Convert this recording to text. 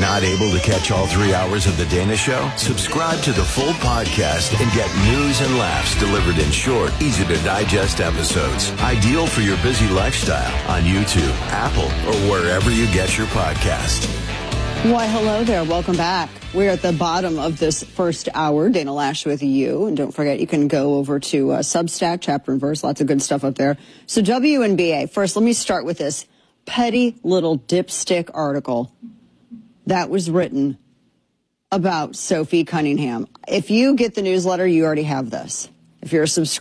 Not able to catch all 3 hours of The Dana Show? Subscribe to the full podcast and get news and laughs delivered in short, easy-to-digest episodes. Ideal for your busy lifestyle on YouTube, Apple, or wherever you get your podcast. Why, hello there. Welcome back. We're at the bottom of this first hour. Dana Loesch with you. And don't forget, you can go over to Substack, chapter and verse. Lots of good stuff up there. So WNBA. First, let me start with this petty little dipstick article that was written about Sophie Cunningham. If you get the newsletter, you already have this. If you're a subscriber,